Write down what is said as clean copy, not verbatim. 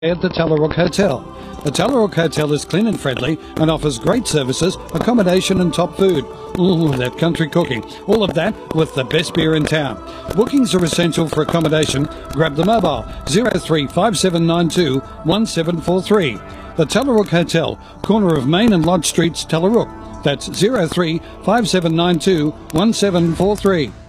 At the Tallarook Hotel. The Tallarook Hotel is clean and friendly and offers great services, accommodation and top food. Ooh, that country cooking. All of that with the best beer in town. Bookings are essential for accommodation. Grab the mobile 035792 1743. The Tallarook Hotel, corner of Main and Lodge Streets, Tallarook. That's 035792 1743.